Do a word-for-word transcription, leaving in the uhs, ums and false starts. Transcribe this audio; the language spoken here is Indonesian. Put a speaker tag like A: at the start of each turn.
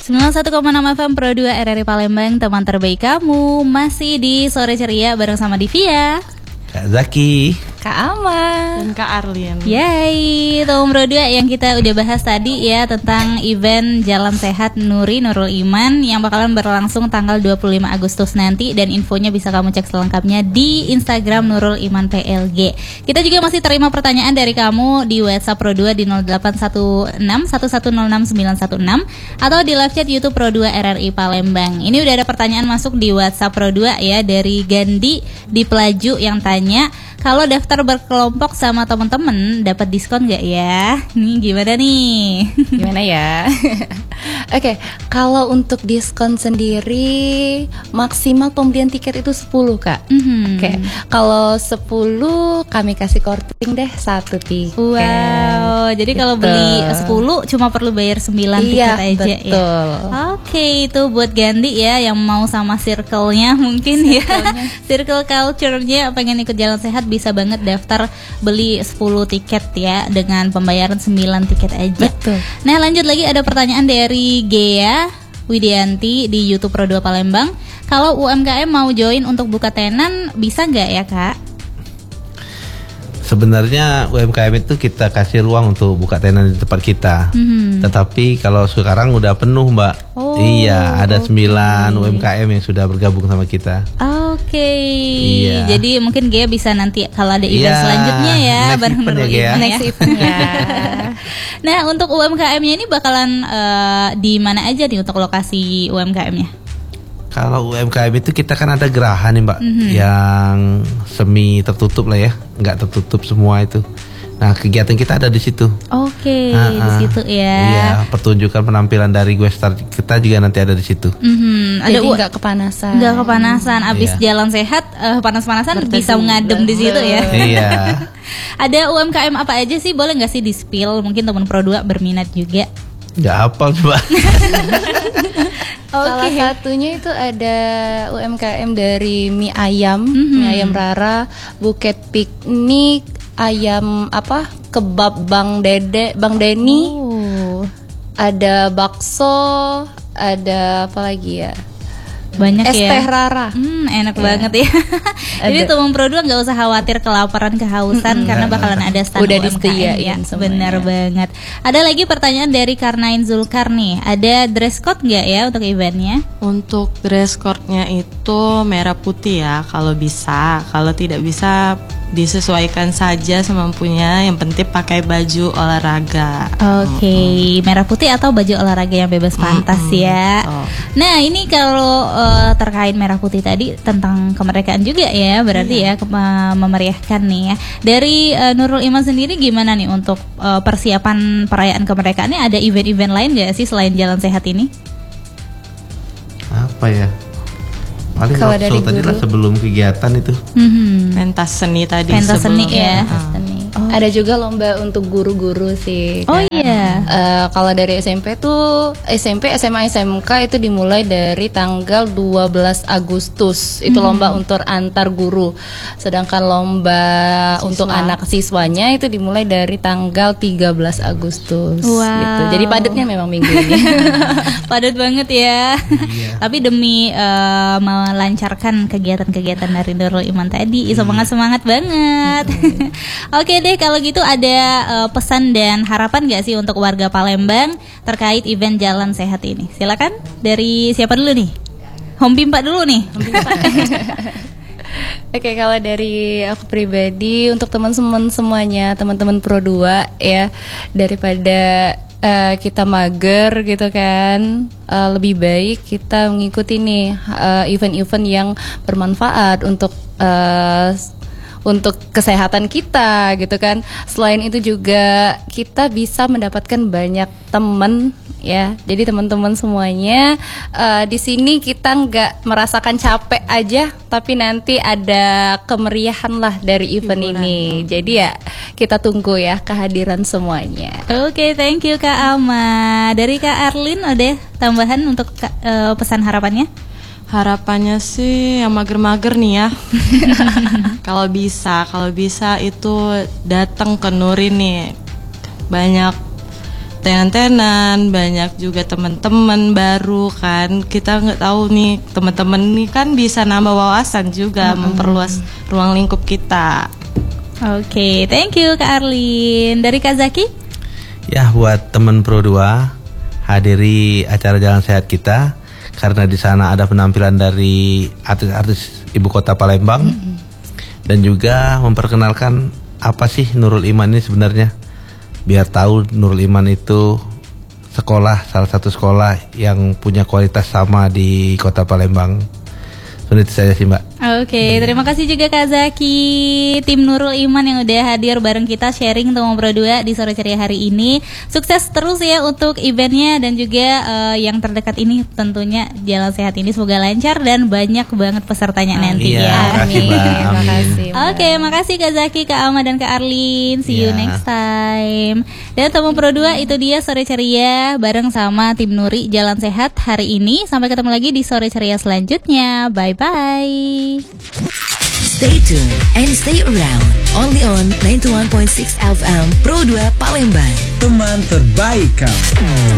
A: sembilan puluh satu koma enam F M Pro dua R R I Palembang, teman terbaik kamu. Masih di Sore Ceria bareng sama Divia,
B: Kak Zaki,
C: Kak Aman,
D: dan Kak Arlin.
A: Yeay, teman Pro dua yang kita udah bahas tadi ya tentang event Jalan Sehat Nuri Nurul Iman yang bakalan berlangsung tanggal dua puluh lima Agustus nanti, dan infonya bisa kamu cek selengkapnya di Instagram Nurul Iman P L G. Kita juga masih terima pertanyaan dari kamu di WhatsApp Pro dua di nol delapan satu enam satu satu nol enam sembilan satu enam atau di live chat YouTube Pro dua R R I Palembang. Ini udah ada pertanyaan masuk di WhatsApp Pro dua ya dari Gandhi di Pelaju yang tanya, kalau daftar berkelompok sama teman-teman dapat diskon nggak ya? Nih gimana nih?
C: Gimana ya? Oke, okay, kalau untuk diskon sendiri maksimal pembelian tiket itu sepuluh, Kak.
A: Mm-hmm.
C: Oke, okay. Kalau sepuluh kami kasih korting deh satu tiket.
A: Wow, jadi gitu. Kalau beli sepuluh cuma perlu bayar sembilan
C: iya,
A: tiket aja
C: betul.
A: Ya. Oke, okay, itu buat Gandhi ya yang mau sama circle-nya mungkin circle-nya. ya. Circle culture-nya pengen ikut Jalan Sehat bisa banget daftar beli sepuluh tiket ya dengan pembayaran sembilan tiket aja.
C: Betul.
A: Nah, lanjut lagi ada pertanyaan dari Gea Widianti di YouTube Pro dua Palembang. Kalau U M K M mau join untuk buka tenan bisa nggak ya, Kak?
B: sebenarnya U M K M itu kita kasih ruang untuk buka tenan di tempat kita. Mm-hmm. Tetapi kalau sekarang udah penuh, Mbak. Oh, iya, ada okay. sembilan U M K M yang sudah bergabung sama kita.
A: Oke. Okay. Iya. Jadi mungkin Gea bisa nanti kalau ada event
B: iya,
A: selanjutnya ya bareng
B: event ya,
A: event
C: next event ya.
A: Nah, untuk U M K M-nya ini bakalan uh, di mana aja nih untuk lokasi U M K M-nya?
B: Kalau U M K M itu kita kan ada geraha nih, Mbak, mm-hmm. yang semi tertutup lah ya, nggak tertutup semua itu. Nah, kegiatan kita ada di situ.
A: Oke, okay, di situ ya.
B: Iya, pertunjukan penampilan dari Guestar kita juga nanti ada di situ.
A: Mm-hmm. Ada
C: Jadi nggak kepanasan.
A: Nggak kepanasan. Abis
B: iya.
A: Jalan Sehat, uh, panas-panasan Berteduh. Bisa ngadem di situ ya.
B: Iya.
A: Ada U M K M apa aja sih? Boleh nggak sih di spill? Mungkin teman Pro dua berminat juga.
B: Nggak hafal coba.
C: Okay. Salah satunya itu ada U M K M dari mie ayam, mm-hmm. mie ayam Rara, buket piknik, ayam apa? Kebab Bang Dede, Bang Denny. Oh. Ada bakso, ada apa lagi ya?
A: Banyak
C: es
A: ya.
C: teh Rara.
A: Hmm, enak yeah. banget ya. Jadi teman Pro dua nggak usah khawatir kelaparan kehausan mm-hmm. karena bakalan ada stand
C: udah
A: U M K M ya. Benar banget. Ada lagi pertanyaan dari Karnain Zulkar nih. Ada dress code nggak ya untuk eventnya?
D: Untuk dress code-nya itu merah putih ya kalau bisa. Kalau tidak bisa disesuaikan saja semampunya. Yang penting pakai baju olahraga.
A: Oke, okay. mm-hmm. merah putih atau baju olahraga yang bebas pantas mm-hmm. ya. Oh. Nah, ini kalau uh, terkait merah putih tadi tentang kemerdekaan juga ya, berarti yeah. ya ke- memeriahkan nih ya. Dari uh, Nurul Iman sendiri gimana nih untuk uh, persiapan perayaan kemerdekaannya? Ada event-event lain nggak sih selain Jalan Sehat ini?
B: Apa ya? Paling
C: kalau dari
B: tadi lah sebelum kegiatan itu.
A: Mm-hmm.
D: Pentas seni tadi.
A: Pentas seni ya.
C: Uh. Seni. Oh. Ada juga lomba untuk guru-guru sih.
A: Oh iya. Yeah.
C: Uh, kalau dari S M P tuh S M P, S M A, S M K itu dimulai dari tanggal dua belas Agustus. Itu mm-hmm. lomba untuk antar guru. Sedangkan lomba Siswa. Untuk anak siswanya itu dimulai dari tanggal tiga belas Agustus.
A: Wow.
C: Gitu. Jadi padatnya memang minggu ini.
A: Padat banget ya. Iya. Tapi demi uh, melancarkan kegiatan-kegiatan dari Nurul Iman tadi, semangat-semangat banget. Mm-hmm. Oke deh, kalau gitu ada uh, pesan dan harapan gak sih untuk warga Palembang terkait event Jalan Sehat ini? Silakan dari siapa dulu nih? Home Pimpa dulu nih.
C: Oke, okay, kalau dari aku pribadi untuk teman-teman semuanya, teman-teman Pro dua ya, daripada uh, kita mager gitu kan, uh, lebih baik kita mengikuti nih uh, event-event yang bermanfaat untuk uh, untuk kesehatan kita gitu kan. Selain itu juga kita bisa mendapatkan banyak teman ya. Jadi teman-teman semuanya uh, di sini kita nggak merasakan capek aja, tapi nanti ada kemeriahan lah dari event Hiburan. Ini. Jadi ya kita tunggu ya kehadiran semuanya.
A: Oke, okay, thank you Kak Alma. Dari Kak Arlin ada tambahan untuk uh, pesan harapannya?
D: Harapannya sih yang mager-mager nih ya. Kalau bisa, kalau bisa itu datang ke Nuri nih. Banyak tenan-tenan, banyak juga teman-teman baru kan. Kita nggak tahu nih teman-teman nih kan bisa nambah wawasan juga, mm-hmm. memperluas ruang lingkup kita.
A: Oke, okay, thank you Kak Arlin. Dari Kak Zaki?
B: Ya, buat teman Pro dua, hadiri acara Jalan Sehat kita karena di sana ada penampilan dari artis-artis ibu kota Palembang, mm-hmm. dan juga memperkenalkan apa sih Nurul Iman ini sebenarnya, biar tahu Nurul Iman itu sekolah, salah satu sekolah yang punya kualitas sama di kota Palembang. Itu saja sih Mbak.
A: Oke, okay, terima kasih juga Kak Zaki, tim Nurul Iman yang udah hadir bareng kita sharing Temu Pro dua di sore ceria hari ini. Sukses terus ya untuk eventnya dan juga uh, yang terdekat ini tentunya Jalan Sehat ini semoga lancar dan banyak banget pesertanya ah, nanti
B: iya,
A: ya.
B: Makasih, Mbak.
A: Terima kasih. Oke, okay, makasih Kak Zaki, Kak Alma dan Kak Arlin. See you yeah. next time. Dan Temu Pro dua itu dia sore ceria bareng sama tim Nuri Jalan Sehat hari ini. Sampai ketemu lagi di sore ceria selanjutnya. Bye bye.
E: Stay tuned and stay around. Only on ninety-one point six F M Pro dua Palembang.
F: Teman terbaik kamu.